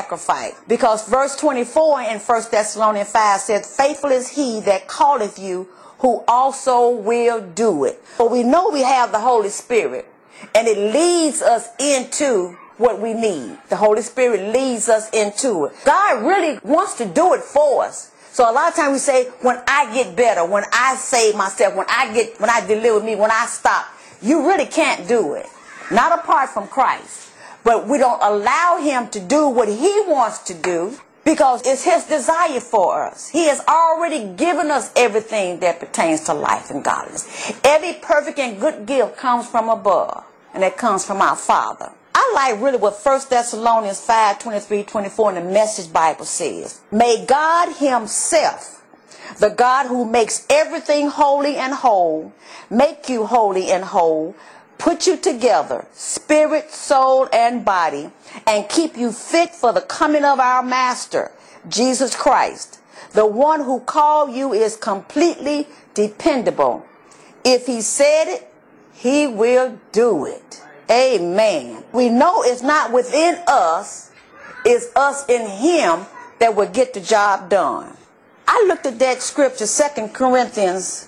sacrifice. Because verse 24 in 1 Thessalonians 5 says, faithful is he that calleth you, who also will do it. So we know we have the Holy Spirit, and it leads us into what we need. The Holy Spirit leads us into it. God really wants to do it for us. So a lot of times we say, when I get better, when I save myself, when I deliver me, when I stop, you really can't do it. Not apart from Christ. But we don't allow him to do what he wants to do because it's his desire for us. He has already given us everything that pertains to life and godliness. Every perfect and good gift comes from above, and it comes from our Father. I like really what 1 Thessalonians 5:23-24 in the Message Bible says. May God himself, the God who makes everything holy and whole, make you holy and whole, put you together, spirit, soul, and body, and keep you fit for the coming of our Master, Jesus Christ. The one who called you is completely dependable. If he said it, he will do it. Amen. We know it's not within us, it's us in him that will get the job done. I looked at that scripture, 2 Corinthians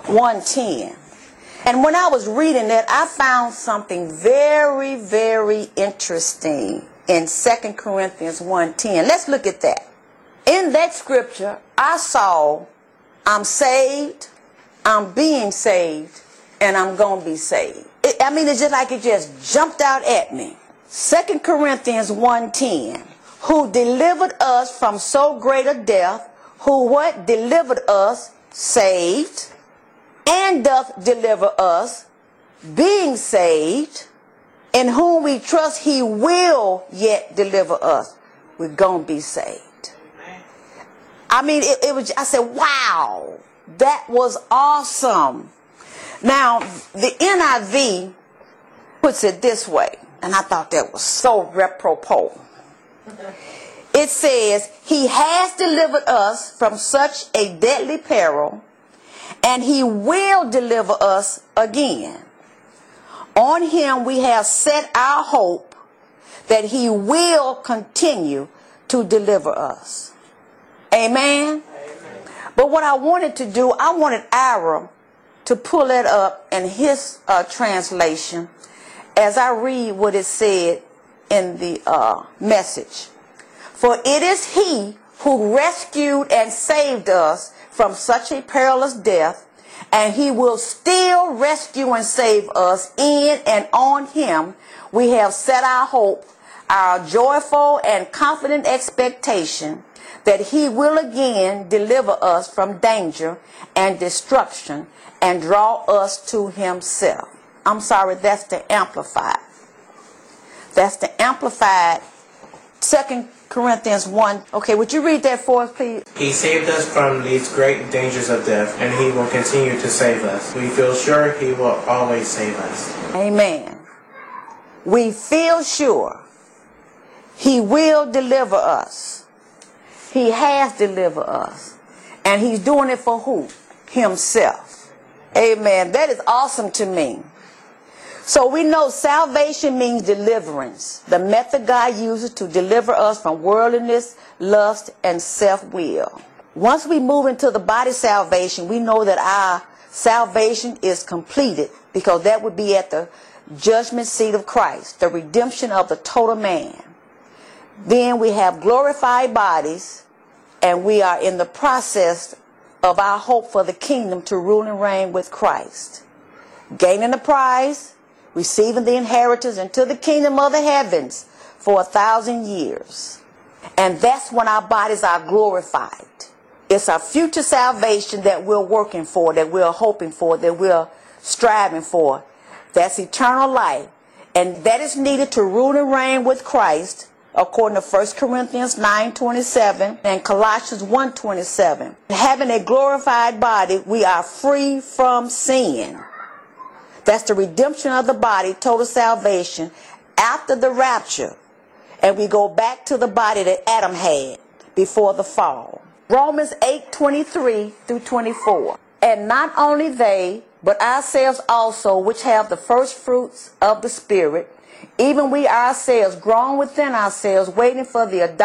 1:10. And when I was reading that, I found something very, very interesting in 2 Corinthians 1:10. Let's look at that. In that scripture, I saw, I'm saved, I'm being saved, and I'm going to be saved. It's just like it just jumped out at me. 2 Corinthians 1:10. Who delivered us from so great a death, who what? Delivered us, saved, and doth deliver us, being saved, in whom we trust he will yet deliver us. We're going to be saved. I said, wow, that was awesome. Now, the NIV puts it this way, and I thought that was so repropos. It says, he has delivered us from such a deadly peril, and he will deliver us again. On him we have set our hope that he will continue to deliver us. Amen? Amen. But what I wanted to do, I wanted Ira to pull it up in his translation as I read what it said in the message. For it is he who rescued and saved us from such a perilous death, and he will still rescue and save us. In and on him we have set our hope, our joyful and confident expectation that he will again deliver us from danger and destruction and draw us to himself. I'm sorry, that's the Amplified. That's the Amplified 2 Corinthians 1. Okay, would you read that for us, please? He saved us from these great dangers of death, and he will continue to save us. We feel sure he will always save us. Amen. We feel sure he will deliver us. He has delivered us. And he's doing it for who? Himself. Amen. That is awesome to me. So we know salvation means deliverance. The method God uses to deliver us from worldliness, lust, and self-will. Once we move into the body salvation, we know that our salvation is completed, because that would be at the judgment seat of Christ, the redemption of the total man. Then we have glorified bodies, and we are in the process of our hope for the kingdom to rule and reign with Christ. Gaining the prize, receiving the inheritance into the kingdom of the heavens for 1,000 years. And that's when our bodies are glorified. It's our future salvation that we're working for, that we're hoping for, that we're striving for. That's eternal life. And that is needed to rule and reign with Christ, according to 1 Corinthians 9:27 and Colossians 1:27. Having a glorified body, we are free from sin. That's the redemption of the body, total salvation, after the rapture. And we go back to the body that Adam had before the fall. Romans 8:23-24. And not only they, but ourselves also, which have the first fruits of the Spirit, even we ourselves, grown within ourselves, waiting for the adoption